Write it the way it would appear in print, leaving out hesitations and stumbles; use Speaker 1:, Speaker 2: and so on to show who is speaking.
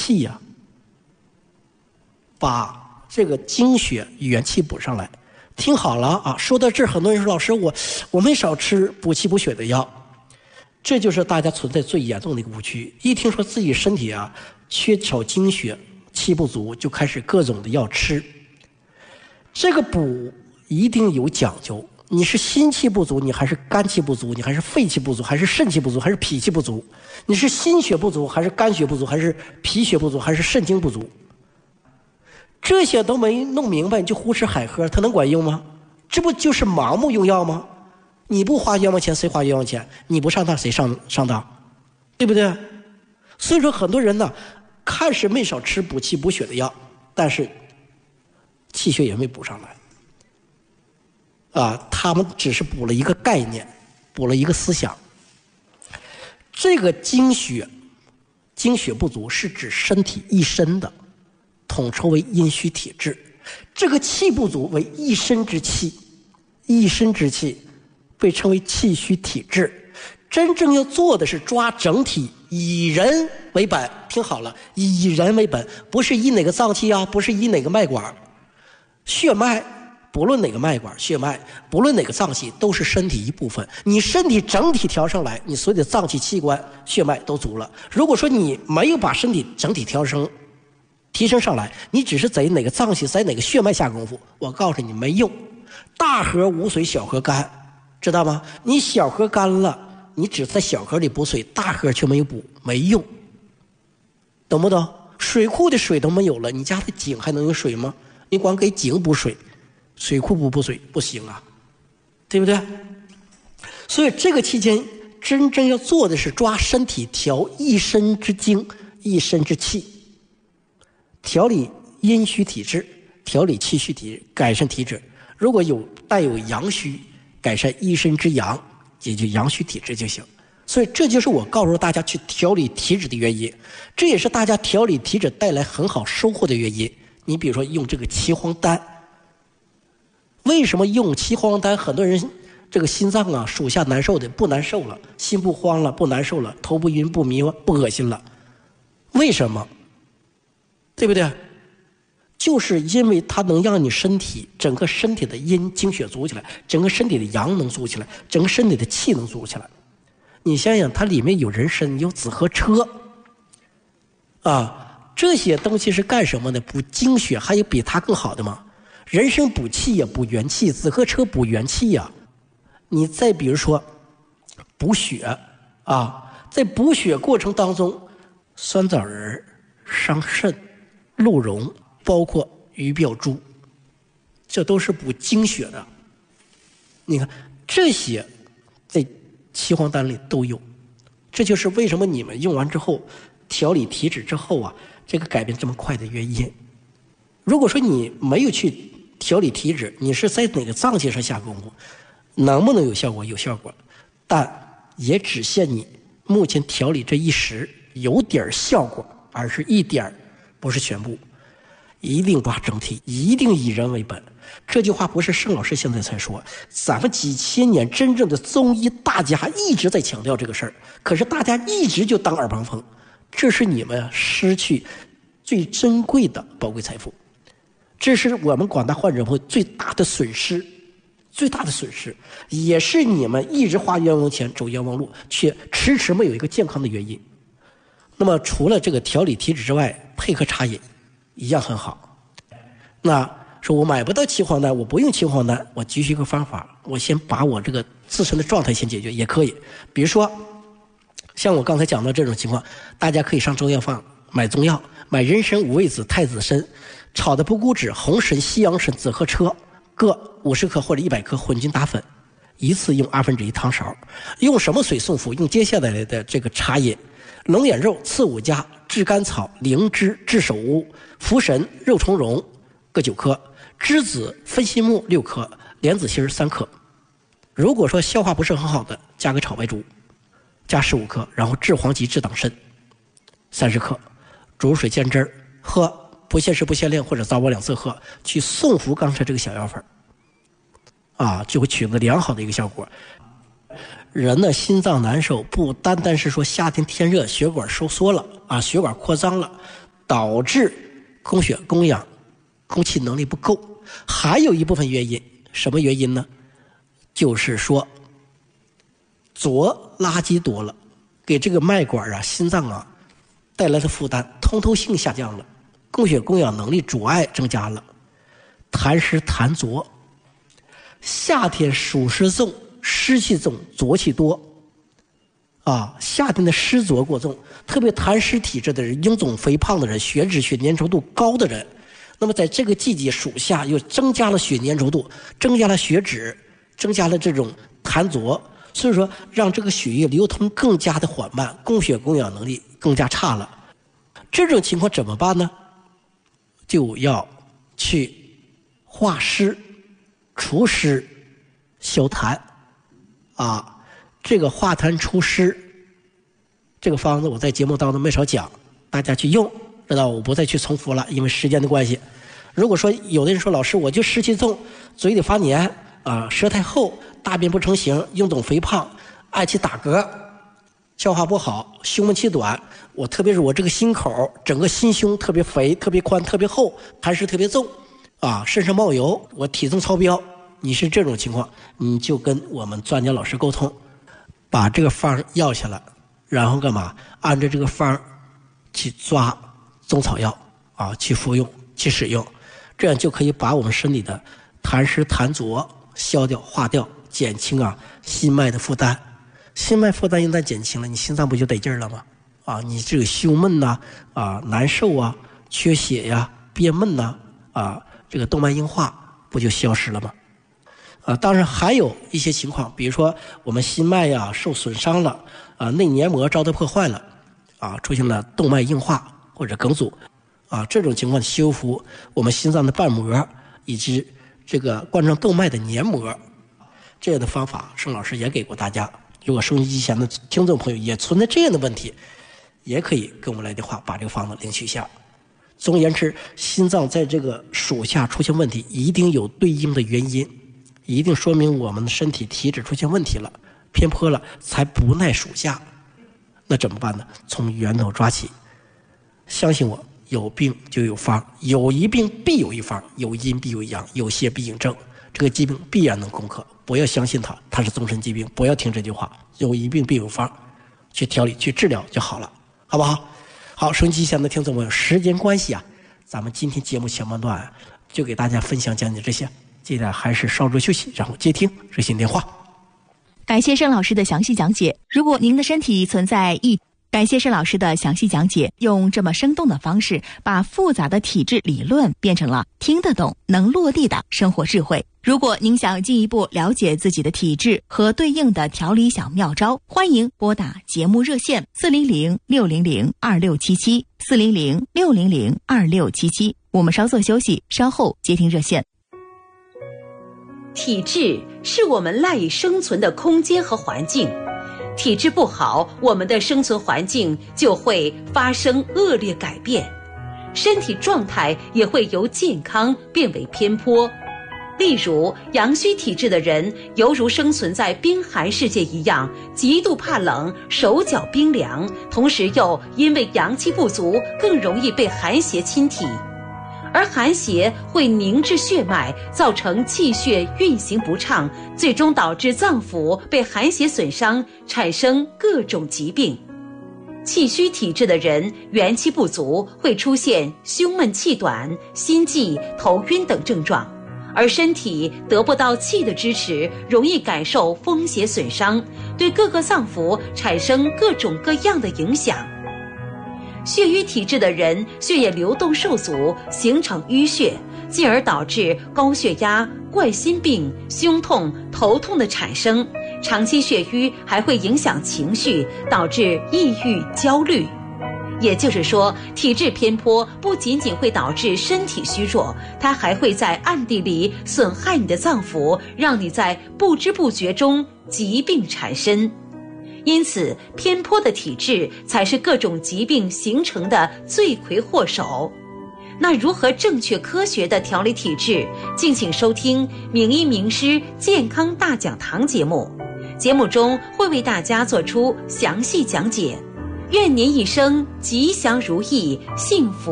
Speaker 1: 气呀，把这个精血元气补上来。听好了啊，说到这儿，很多人说老师我没少吃补气补血的药，这就是大家存在最严重的一个误区。一听说自己身体啊缺少精血，气不足，就开始各种的药吃。这个补一定有讲究，你是心气不足，你还是肝气不足，你还是肺气不足，还是肾气不足，还是脾气不足？你是心血不足，还是肝血不足，还是脾血不足，还是肾精不足？这些都没弄明白，你就胡吃海喝，它能管用吗？这不就是盲目用药吗？你不花冤枉钱，谁花冤枉钱？你不上当，谁上当？对不对？所以说，很多人呢，看似没少吃补气补血的药，但是气血也没补上来。他们只是补了一个概念，补了一个思想。这个精血不足是指身体一身的，统称为阴虚体质。这个气不足为一身之气，一身之气被称为气虚体质。真正要做的是抓整体，以人为本。听好了，以人为本，不是以哪个脏器啊，不是以哪个脉管，血脉。不论哪个脉管、血脉，不论哪个脏器，都是身体一部分。你身体整体调上来，你所有的脏器、器官、血脉都足了。如果说你没有把身体整体提升上来，你只是在哪个脏器、在哪个血脉下功夫，我告诉你没用。大河无水，小河干，知道吗？你小河干了，你只在小河里补水，大河却没有补，没用，懂不懂？水库的水都没有了，你家的井还能有水吗？你光给井补水，水库不补水不行啊，对不对？所以这个期间真正要做的是抓身体，调一身之精，一身之气，调理阴虚体质，调理气虚体质，改善体质。如果带有阳虚，改善一身之阳，解决阳虚体质就行。所以这就是我告诉大家去调理体质的原因，这也是大家调理体质带来很好收获的原因。你比如说用这个岐黄丹，为什么用岐黄丹？很多人这个心脏啊、属下难受的不难受了，心不慌了，不难受了，头不晕不迷不恶心了，为什么？对不对？就是因为它能让你整个身体的阴精血足起来，整个身体的阳能足起来，整个身体的气能足起来。你想想，它里面有人参，有紫河车这些东西是干什么的？补精血，还有比它更好的吗？人参补气呀，补元气；紫河车补元气呀。你再比如说补血在补血过程当中，酸枣仁、桑葚、鹿茸，包括鱼鳔猪，这都是补精血的。你看这些在岐黄丹里都有，这就是为什么你们用完之后调理体质之后这个改变这么快的原因。如果说你没有去调理体质，你是在哪个脏器上下功夫，能不能有效果？有效果，但也只限你目前调理这一时有点效果，而是一点，不是全部。一定抓整体，一定以人为本。这句话不是盛老师现在才说，咱们几千年真正的中医大家一直在强调这个事儿，可是大家一直就当耳旁风，这是你们失去最珍贵的宝贵财富，这是我们广大患者会最大的损失，最大的损失，也是你们一直花冤枉钱走冤枉路，却迟迟没有一个健康的原因。那么除了这个调理体质之外，配合茶饮一样很好。那说我买不到岐黄丹，我不用岐黄丹，我继续一个方法，我先把我这个自身的状态先解决也可以。比如说像我刚才讲的这种情况，大家可以上中药房买中药，买人参、五味子、太子参、炒的不骨脂、红参、西洋参、紫河车各50克或者100克混均打粉，一次用1/2汤勺。用什么水送服？用接下来的这个茶饮：龙眼肉、刺五加、炙甘草、灵芝、炙首乌、茯神、肉苁蓉各9克，栀子、分心木6克，莲子心3克。如果说消化不是很好的，加个炒白术，加15克，然后炙黄芪、炙党参30克，煮水煎汁喝，不限时不限量，或者早晚2次喝，去送服刚才这个小药粉就会取得良好的一个效果。人的心脏难受，不单单是说夏天天热血管收缩了血管扩张了， 导致供血供氧供气能力不够。还有一部分原因，什么原因呢？就是说左垃圾多了，给这个脉管啊心脏啊带来的负担，通透性下降了，供血供氧能力阻碍增加了，痰湿痰浊。夏天暑湿重，湿气重，浊气多啊，夏天的湿浊过重，特别痰湿体质的人，臃肿肥胖的人，血脂血粘稠度高的人，那么在这个季节暑夏又增加了血粘稠度，增加了血脂，增加了这种痰浊，所以说让这个血液流通更加的缓慢，供血供氧能力更加差了。这种情况怎么办呢？就要去化湿除湿消痰啊。这个化痰除湿这个方子我在节目当中没少讲，大家去用，知道我不再去重复了，因为时间的关系。如果说有的人说老师我就湿气重，嘴里发黏啊，舌苔厚，大便不成形，臃肿肥胖，爱去打嗝，消化不好，胸闷气短，我特别是我这个心口整个心胸特别肥特别宽特别厚，痰湿特别重啊，身上冒油，我体重超标，你是这种情况，你就跟我们专家老师沟通，把这个方要下来，然后干嘛？按照这个方去抓中草药啊，去服用去使用，这样就可以把我们身体的痰湿痰浊消掉化掉，减轻啊心脉的负担。心脉负担一旦减轻了，你心脏不就得劲儿了吗？啊，你这个胸闷呐啊难受啊，缺血呀，憋闷呐啊，这个动脉硬化不就消失了吗？当然还有一些情况，比如说我们心脉呀受损伤了啊，内黏膜遭到破坏了啊，出现了动脉硬化或者梗阻啊，这种情况修复我们心脏的瓣膜以及这个冠状动脉的黏膜，这样的方法盛老师也给过大家。如果收音机前的听众朋友也存在这样的问题，也可以跟我们来电话把这个方子领取一下。总而言之，心脏在这个暑夏出现问题，一定有对应的原因，一定说明我们的身体体质出现问题了，偏颇了，才不耐暑夏。那怎么办呢？从源头抓起。相信我，有病就有方，有一病必有一方，有因必有阳，有邪必应症，这个疾病必然能攻克。不要相信它是终身疾病，不要听这句话，有一病必有方，去调理去治疗就好了，好不好？好，收音机前的听众朋友，时间关系啊，咱们今天节目前半段就给大家分享讲解这些，接下来还是稍作休息，然后接听热线电话。
Speaker 2: 感谢盛老师的详细讲解。如果您的身体存在感谢盛老师的详细讲解，用这么生动的方式把复杂的体质理论变成了听得懂能落地的生活智慧。如果您想进一步了解自己的体质和对应的调理小妙招，欢迎拨打节目热线400-600-2677 400-600-2677。我们稍作休息，稍后接听热线。
Speaker 3: 体质是我们赖以生存的空间和环境，体质不好，我们的生存环境就会发生恶劣改变，身体状态也会由健康变为偏颇。例如阳虚体质的人犹如生存在冰寒世界一样，极度怕冷，手脚冰凉，同时又因为阳气不足，更容易被寒邪侵体，而寒邪会凝滞血脉，造成气血运行不畅，最终导致脏腑被寒邪损伤，产生各种疾病。气虚体质的人元气不足，会出现胸闷气短、心悸、头晕等症状，而身体得不到气的支持，容易感受风邪损伤，对各个脏腑产生各种各样的影响。血瘀体质的人血液流动受阻，形成淤血，进而导致高血压、冠心病、胸痛、头痛的产生。长期血瘀还会影响情绪，导致抑郁、焦虑。也就是说，体质偏颇不仅仅会导致身体虚弱，它还会在暗地里损害你的脏腑，让你在不知不觉中疾病缠身。因此，偏颇的体质才是各种疾病形成的罪魁祸首。那如何正确科学地调理体质？敬请收听名医名师健康大讲堂节目，节目中会为大家做出详细讲解。愿您一生吉祥如意，幸福